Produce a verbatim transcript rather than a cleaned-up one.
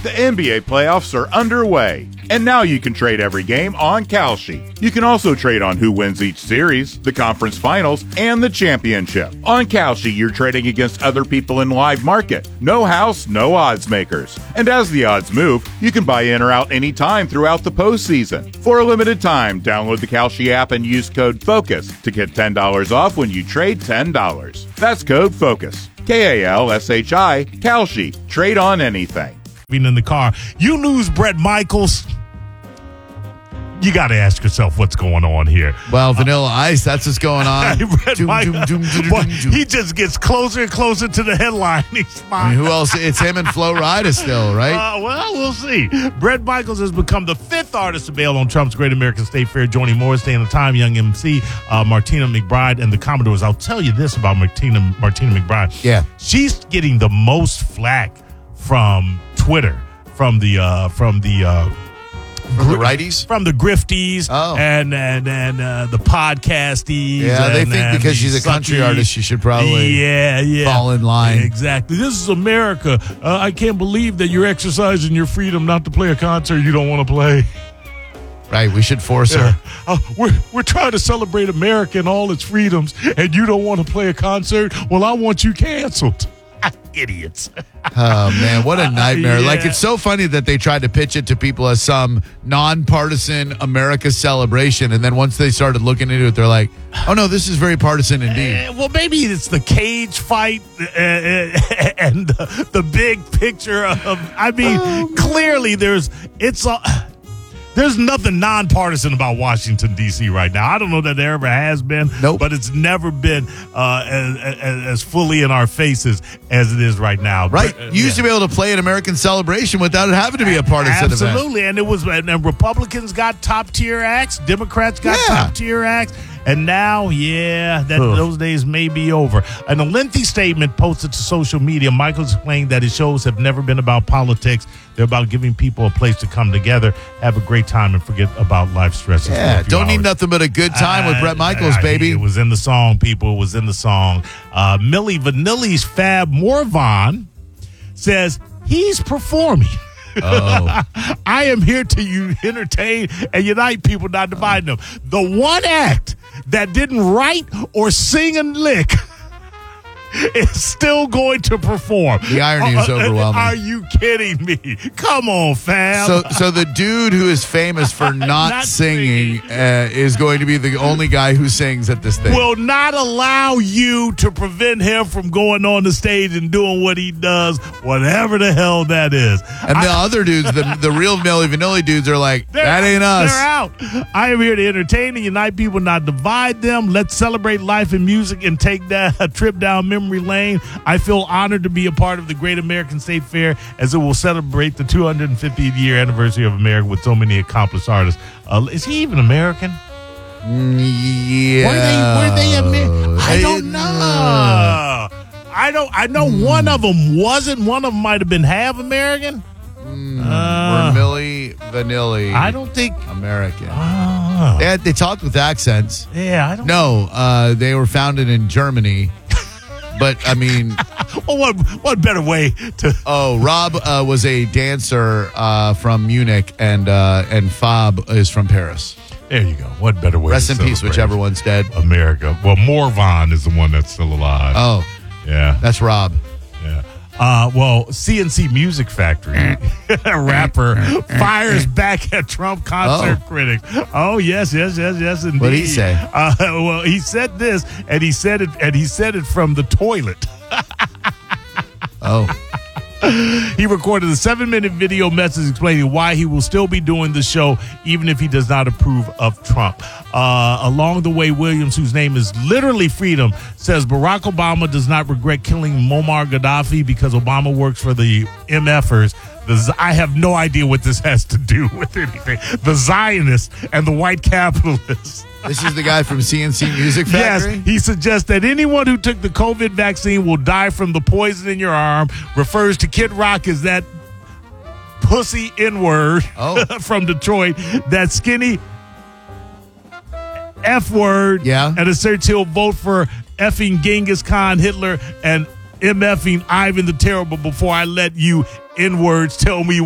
The N B A playoffs are underway, and now you can trade every game on Kalshi. You can also trade on who wins each series, the conference finals, and the championship. On Kalshi, you're trading against other people in live market. No house, no odds makers. And as the odds move, you can buy in or out anytime throughout the postseason. For a limited time, download the Kalshi app and use code FOCUS to get ten dollars off when you trade ten dollars. That's code FOCUS. K A L S H I, Kalshi. Trade on anything. In the car, you lose Bret Michaels, you got to ask yourself what's going on here. Well, Vanilla Ice, that's what's going on. Bret Doom, Michaels, doom, doom, doom, boy, doom, doom. he just gets closer and closer to the headline. He's I mean, who else? It's him and Flo Rida still, right? Uh, well, we'll see. Bret Michaels has become the fifth artist to bail on Trump's Great American State Fair, joining Morris Day and the Time, Young M C, uh, Martina McBride, and the Commodores. I'll tell you this about Martina, Martina McBride. Yeah. She's getting the most flack from Twitter, from the uh, from the uh, From the righties? from the grifties, Oh. and and and uh, the podcasties. Yeah, they and- think and because the she's a country sucky- artist, she should probably yeah, yeah. fall in line. Exactly. This is America. Uh, I can't believe that you're exercising your freedom not to play a concert you don't want to play. Right, we should force Yeah. her. Uh, we're we're trying to celebrate America and all its freedoms, and you don't want to play a concert. Well, I want you canceled. Idiots. Oh, man, what a nightmare. yeah. Like, it's so funny that they tried to pitch it to people as some nonpartisan America celebration, and then once they started looking into it, they're like, oh, no, this is very partisan indeed. Uh, well, maybe it's the cage fight uh, uh, and the, the big picture of. I mean, Oh, clearly there's it's a. There's nothing nonpartisan about Washington, D C right now. I don't know that there ever has been, Nope. but it's never been uh, as, as, as fully in our faces as it is right now. Right? But, uh, You used yeah. to be able to play an American celebration without it having to be a partisan event. Absolutely, and it was, and, and Republicans got top tier acts, Democrats got Yeah. top tier acts, and now, yeah, that Ugh. those days may be over. In a lengthy statement posted to social media, Michaels explained that his shows have never been about politics. They're about giving people a place to come together, have a great time, and forget about life stresses. for a Yeah, few don't need hours. nothing but a good time with Uh, Bret Michaels, uh, baby. It was in the song, people. It was in the song. Uh, Millie Vanilli's Fab Morvan says he's performing. Oh. I am here to you entertain and unite people, not divide them. The one act that didn't write or sing a lick is still going to perform. The irony is Uh, uh, overwhelming. Are you kidding me? Come on, fam. So, so the dude who is famous for not, Not singing uh, is going to be the only guy who sings at this thing. will not allow you to prevent him from going on the stage and doing what he does, whatever the hell that is. and the other dudes, the the real Milli Vanilli dudes, are like, They're- that ain't us. They're out. I am here to entertain and unite people, not divide them. Let's celebrate life and music and take that a trip down memory lane. I feel honored to be a part of the Great American State Fair as it will celebrate the two hundred fiftieth year anniversary of America with so many accomplished artists. Uh, is he even American? Yeah. Were they? Were they? Amer- I don't know. Uh, I don't. I know one of them wasn't. One of them might have been half American. We're Milli Vanilli. I don't think. American. Oh. They, had, they talked with accents. Yeah, I don't. No, uh, they were founded in Germany. But, I mean, Well, what what better way to? oh, Rob uh, was a dancer uh, from Munich, and uh, and Fab is from Paris. There you go. What better way? Rest to in peace, celebrate whichever one's dead. America. Well, Morvan is the one that's still alive. Oh, yeah, that's Rob. yeah. Uh, well, C N C Music Factory rapper fires back at Trump concert Oh. critic. Oh yes, yes, yes, yes, indeed. What'd he say? Uh, well, he said this, and he said it, and he said it from the toilet. Oh, He recorded a seven-minute video message explaining why he will still be doing the show even if he does not approve of Trump. Uh, along the way, Williams, whose name is literally Freedom, says Barack Obama does not regret killing Muammar Gaddafi because Obama works for the MFers. The, Z- I have no idea what this has to do with anything. The Zionists and the white capitalists. this is the guy from C N C Music Factory? Yes, he suggests that anyone who took the COVID vaccine will die from the poison in your arm, refers to Kid Rock as that pussy N-word Oh. from Detroit, that skinny F-word, Yeah. and asserts he'll vote for effing Genghis Khan, Hitler, and MFing Ivan the Terrible before I let you N-words tell me